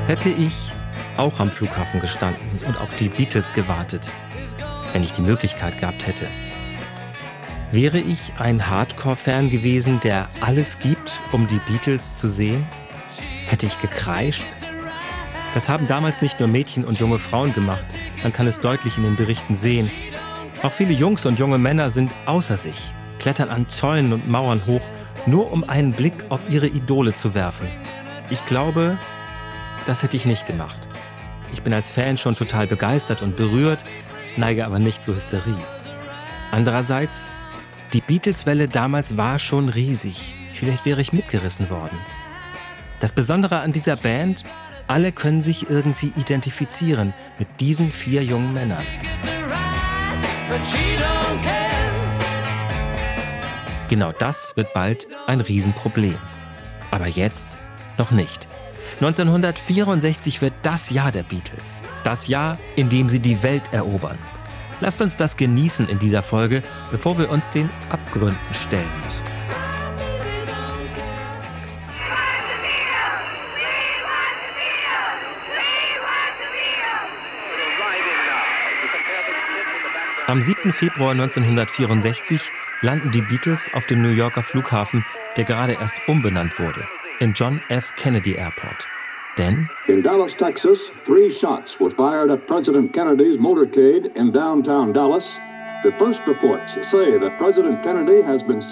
Hätte ich auch am Flughafen gestanden und auf die Beatles gewartet, wenn ich die Möglichkeit gehabt hätte? Wäre ich ein Hardcore-Fan gewesen, der alles gibt, um die Beatles zu sehen? Hätte ich gekreischt? Das haben damals nicht nur Mädchen und junge Frauen gemacht. Man kann es deutlich in den Berichten sehen. Auch viele Jungs und junge Männer sind außer sich, klettern an Zäunen und Mauern hoch, nur um einen Blick auf ihre Idole zu werfen. Ich glaube, das hätte ich nicht gemacht. Ich bin als Fan schon total begeistert und berührt, neige aber nicht zur Hysterie. Andererseits, die Beatles-Welle damals war schon riesig. Vielleicht wäre ich mitgerissen worden. Das Besondere an dieser Band, alle können sich irgendwie identifizieren mit diesen 4 jungen Männern. Genau das wird bald ein Riesenproblem. Aber jetzt noch nicht. 1964 wird das Jahr der Beatles. Das Jahr, in dem sie die Welt erobern. Lasst uns das genießen in dieser Folge, bevor wir uns den Abgründen stellen müssen. Am 7. Februar 1964 landen die Beatles auf dem New Yorker Flughafen, der gerade erst umbenannt wurde, in John F. Kennedy Airport. Denn in Dallas, Texas, 3 shots were fired at President Kennedy's motorcade in downtown Dallas. The first reports say that President Kennedy has been